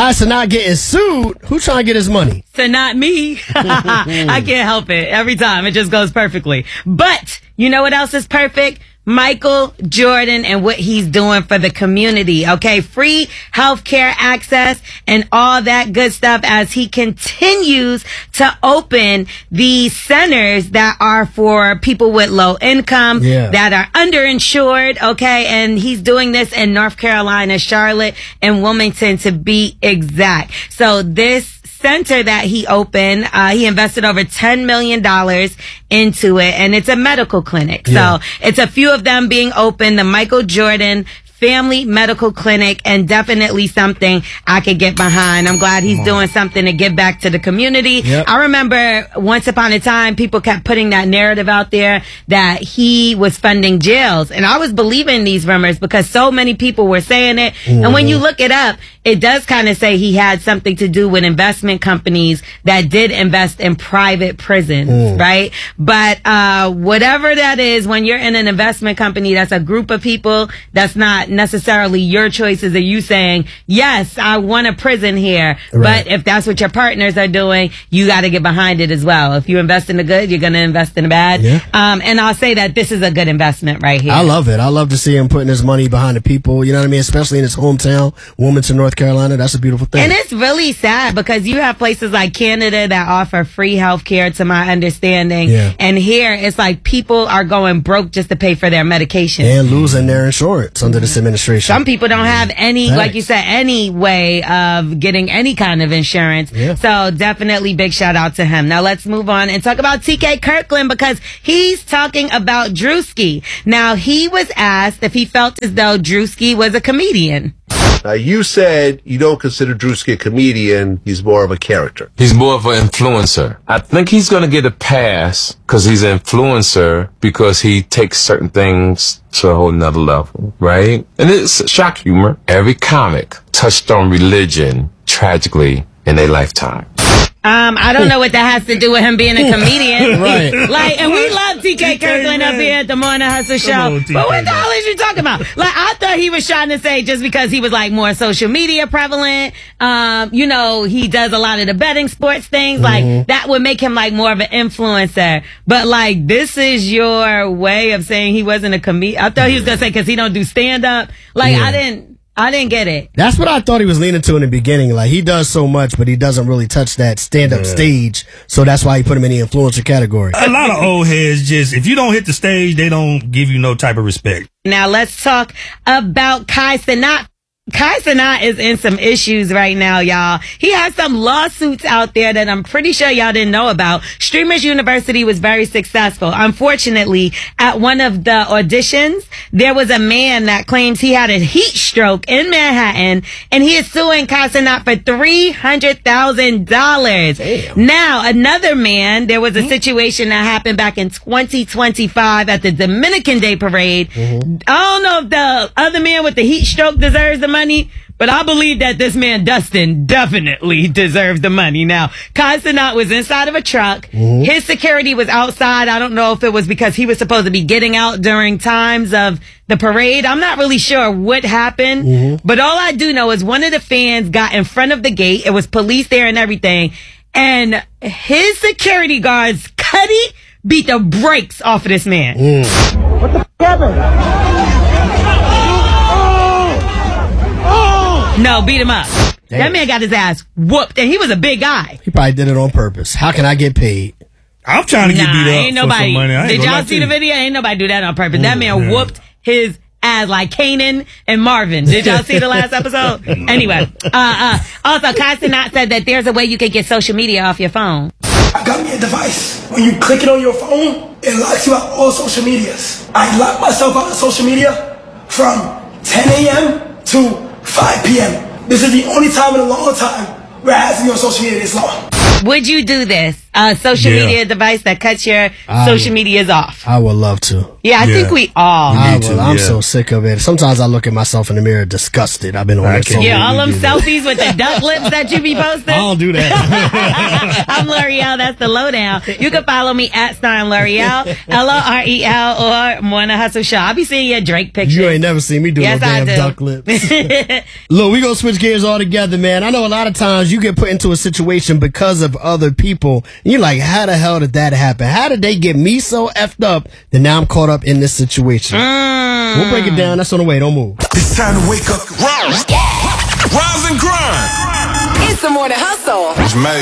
Kai Cenat getting sued. Who's trying to get his money? So not me. I can't help it. Every time. It just goes perfectly. But you know what else is perfect? Michael Jordan and what he's doing for the community. Okay. Free healthcare access and all that good stuff as he continues to open these centers that are for people with low income, that are underinsured. Okay. And he's doing this in North Carolina, Charlotte, and Wilmington to be exact. So this center that he opened, he invested over $10 million into it, and it's a medical clinic. So it's a few of them being open, the Michael Jordan Family Medical Clinic, and definitely something I could get behind. I'm glad he's doing something to give back to the community. I remember once upon a time, people kept putting that narrative out there that he was funding jails. And I was believing these rumors because so many people were saying it. And when you look it up, it does kind of say he had something to do with investment companies that did invest in private prisons, right? But whatever that is, when you're in an investment company, that's a group of people, that's not necessarily your choices. Are you saying, yes, I want a prison here, but if that's what your partners are doing, you got to get behind it as well. If you invest in the good, you're going to invest in the bad. And I'll say that this is a good investment right here. I love it. I love to see him putting his money behind the people, you know what I mean? Especially in his hometown, Wilmington, North Carolina. That's a beautiful thing. And it's really sad because you have places like Canada that offer free health care, to my understanding. And here it's like people are going broke just to pay for their medication. And losing their insurance under this administration. Some people don't have any, like you said, any way of getting any kind of insurance. So definitely big shout out to him. Now let's move on and talk about TK Kirkland because he's talking about Drewski. Now he was asked if he felt as though Drewski was a comedian. You said you don't consider Drewski a comedian. He's more of a character. He's more of an influencer. I think he's going to get a pass because he's an influencer because he takes certain things to a whole nother level, right? And it's shock humor. Every comic touched on religion tragically in their lifetime. I don't know what that has to do with him being a comedian. Like, and we love TK Kirkland up here at the Morning Hustle Show. But what the hell is you talking about? Like, I thought he was trying to say just because he was like more social media prevalent, you know, he does a lot of the betting sports things, like that would make him like more of an influencer. But like, this is your way of saying he wasn't a comedian. I thought he was gonna say because he don't do stand up. Like, I didn't get it. That's what I thought he was leaning to in the beginning. Like, he does so much, but he doesn't really touch that stand-up stage. So that's why he put him in the influencer category. A lot of old heads just, if you don't hit the stage, they don't give you no type of respect. Now let's talk about Kai Cenat. Kai Cenat is in some issues right now, y'all. He has some lawsuits out there that I'm pretty sure y'all didn't know about. Streamers University was very successful. Unfortunately, at one of the auditions, there was a man that claims he had a heat stroke in Manhattan, and he is suing Kai Cenat for $300,000. Now, another man, there was a situation that happened back in 2025 at the Dominican Day Parade. I don't know if the other man with the heat stroke deserves the money, but I believe that this man, Dustin, definitely deserves the money. Now, Kai Cenat was inside of a truck. His security was outside. I don't know if it was because he was supposed to be getting out during times of the parade. I'm not really sure what happened, but all I do know is one of the fans got in front of the gate. It was police there and everything. And his security guards, Cuddy, beat the brakes off of this man. What the f*** happened? No, beat him up. That man got his ass whooped, and he was a big guy. He probably did it on purpose. How can I get paid? I'm trying to get beat up ain't nobody, for some money. Did y'all see the video? Ain't nobody do that on purpose. That man whooped his ass like Kanan and Marvin. Did y'all see the last episode? Anyway, also, Kai Cenat said that there's a way you can get social media off your phone. I got me a device. When you click it on your phone, it locks you out all social medias. I lock myself out of social media from 10 a.m. to 5 p.m. This is the only time in a long time where it hasn't been on social media this long. Would you do this? social Yeah. media device that cuts your social medias off? I would love to. Yeah, I Yeah. think we all. I too, will. I'm yeah. so sick of it. Sometimes I look at myself in the mirror disgusted. I've been on I it so can't. Yeah, long. all them selfies with the duck lips that you be posting. I don't do that. I'm L'Oreal. That's the lowdown. You can follow me at Starring L'Oreal, LOREL, or Morning Hustle Show. I'll be seeing your Drake picture. You ain't never seen me do Yes, no I damn do. duck lips. Look, we gonna switch gears altogether, man. I know a lot of times you get put into a situation because of other people. And you're like, how the hell did that happen? How did they get me so effed up that now I'm caught up in this situation? We'll break it down. That's on the way. Don't move. It's time to wake up. Rise and grind. It's the Morning Hustle. It's made.